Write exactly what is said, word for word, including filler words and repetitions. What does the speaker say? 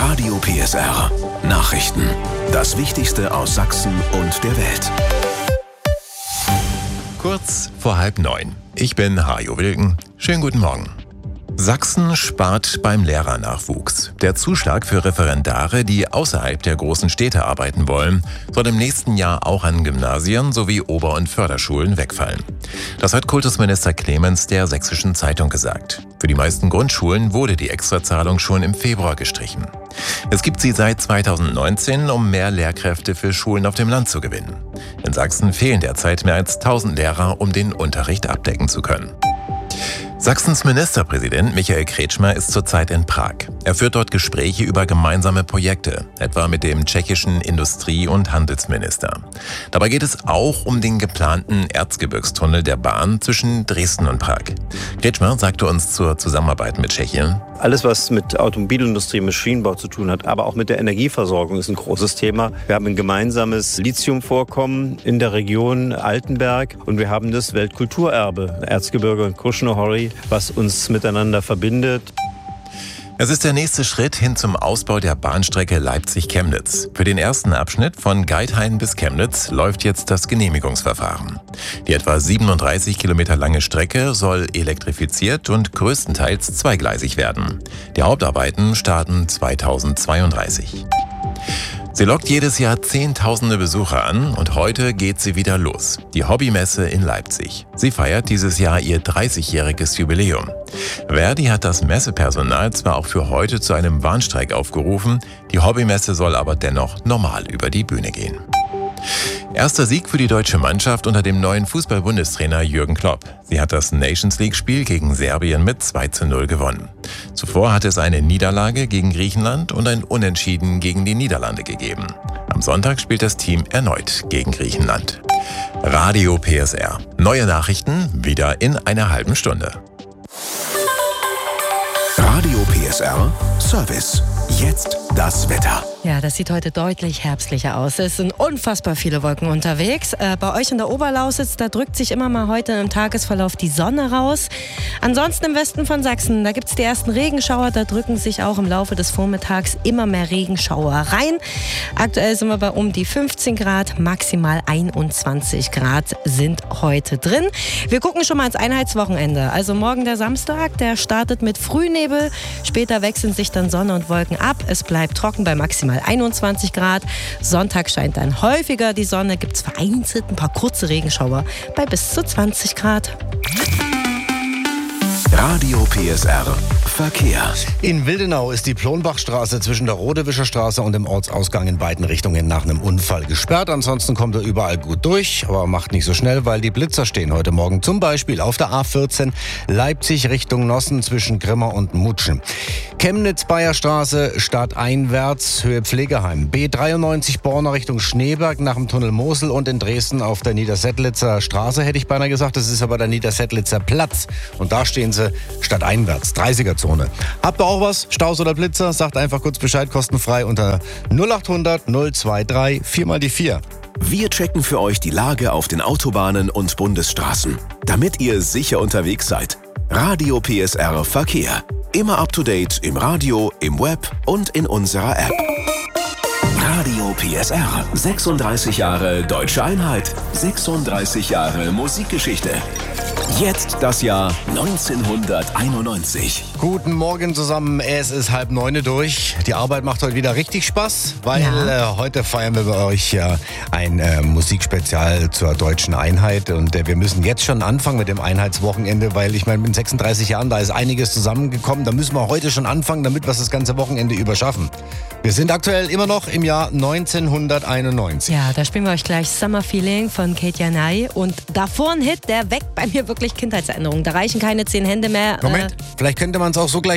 Radio P S R. Nachrichten. Das Wichtigste aus Sachsen und der Welt. Kurz vor halb neun. Ich bin Hajo Wilken. Schönen guten Morgen. Sachsen spart beim Lehrernachwuchs. Der Zuschlag für Referendare, die außerhalb der großen Städte arbeiten wollen, soll im nächsten Jahr auch an Gymnasien sowie Ober- und Förderschulen wegfallen. Das hat Kultusminister Clemens der Sächsischen Zeitung gesagt. Für die meisten Grundschulen wurde die Extrazahlung schon im Februar gestrichen. Es gibt sie seit zweitausendneunzehn, um mehr Lehrkräfte für Schulen auf dem Land zu gewinnen. In Sachsen fehlen derzeit mehr als tausend Lehrer, um den Unterricht abdecken zu können. Sachsens Ministerpräsident Michael Kretschmer ist zurzeit in Prag. Er führt dort Gespräche über gemeinsame Projekte, etwa mit dem tschechischen Industrie- und Handelsminister. Dabei geht es auch um den geplanten Erzgebirgstunnel der Bahn zwischen Dresden und Prag. Kretschmer sagte uns zur Zusammenarbeit mit Tschechien: Alles, was mit Automobilindustrie, Maschinenbau zu tun hat, aber auch mit der Energieversorgung ist ein großes Thema. Wir haben ein gemeinsames Lithiumvorkommen in der Region Altenberg und wir haben das Weltkulturerbe Erzgebirge und Krušné hory, was uns miteinander verbindet. Es ist der nächste Schritt hin zum Ausbau der Bahnstrecke Leipzig-Chemnitz. Für den ersten Abschnitt von Geithain bis Chemnitz läuft jetzt das Genehmigungsverfahren. Die etwa siebenunddreißig Kilometer lange Strecke soll elektrifiziert und größtenteils zweigleisig werden. Die Hauptarbeiten starten zweitausendzweiunddreißig. Sie lockt jedes Jahr Zehntausende Besucher an und heute geht sie wieder los. Die Hobbymesse in Leipzig. Sie feiert dieses Jahr ihr dreißigjähriges Jubiläum. Verdi hat das Messepersonal zwar auch für heute zu einem Warnstreik aufgerufen, die Hobbymesse soll aber dennoch normal über die Bühne gehen. Erster Sieg für die deutsche Mannschaft unter dem neuen Fußball-Bundestrainer Jürgen Klopp. Sie hat das Nations-League-Spiel gegen Serbien mit zwei zu null gewonnen. Zuvor hatte es eine Niederlage gegen Griechenland und ein Unentschieden gegen die Niederlande gegeben. Am Sonntag spielt das Team erneut gegen Griechenland. Radio P S R. Neue Nachrichten wieder in einer halben Stunde. Radio P S R Service. Jetzt das Wetter. Ja, das sieht heute deutlich herbstlicher aus. Es sind unfassbar viele Wolken unterwegs. Äh, bei euch in der Oberlausitz, da drückt sich immer mal heute im Tagesverlauf die Sonne raus. Ansonsten im Westen von Sachsen, da gibt es die ersten Regenschauer. Da drücken sich auch im Laufe des Vormittags immer mehr Regenschauer rein. Aktuell sind wir bei um die fünfzehn Grad, maximal einundzwanzig Grad sind heute drin. Wir gucken schon mal ins Einheitswochenende. Also morgen der Samstag, der startet mit Frühnebel. Später wechseln sich dann Sonne und Wolken ab. Es bleibt trocken bei maximal einundzwanzig Grad. Sonntag scheint dann häufiger die Sonne, gibt es vereinzelt ein paar kurze Regenschauer bei bis zu zwanzig Grad. Radio P S R Verkehr. In Wildenau ist die Plonbachstraße zwischen der Rodewischer Straße und dem Ortsausgang in beiden Richtungen nach einem Unfall gesperrt. Ansonsten kommt er überall gut durch, aber macht nicht so schnell, weil die Blitzer stehen heute Morgen. Zum Beispiel auf der A vierzehn Leipzig Richtung Nossen zwischen Grimma und Mutschen. Chemnitz-Bayer-Straße stadteinwärts Höhe Pflegeheim. B dreiundneunzig Borna Richtung Schneeberg nach dem Tunnel Mosel und in Dresden auf der Niedersettlitzer Straße, hätte ich beinahe gesagt. Das ist aber der Niedersettlitzer Platz. Und da stehen sie stadteinwärts, dreißiger Zone. Habt ihr auch was? Staus oder Blitzer? Sagt einfach kurz Bescheid, kostenfrei unter null achthundert null dreiundzwanzig vier mal die vier. Wir checken für euch die Lage auf den Autobahnen und Bundesstraßen, damit ihr sicher unterwegs seid. Radio P S R Verkehr. Immer up to date im Radio, im Web und in unserer App. Radio P S R. sechsunddreißig Jahre Deutsche Einheit. sechsunddreißig Jahre Musikgeschichte. Jetzt das Jahr neunzehnhunderteinundneunzig. Guten Morgen zusammen, es ist halb neune durch. Die Arbeit macht heute wieder richtig Spaß, weil Ja. äh, heute feiern wir bei euch äh, ein äh, Musikspezial zur Deutschen Einheit. Und äh, wir müssen jetzt schon anfangen mit dem Einheitswochenende, weil ich meine, mit sechsunddreißig Jahren, da ist einiges zusammengekommen. Da müssen wir heute schon anfangen, damit wir es das ganze Wochenende über schaffen. Wir sind aktuell immer noch im Jahr neunzehnhunderteinundneunzig. Ja, da spielen wir euch gleich Summer Feeling von Katja Ney. Und davor ein Hit, der weckt bei mir wirklich Kindheitserinnerungen. Da reichen keine zehn Hände mehr. Moment, vielleicht könnte man es auch so gleich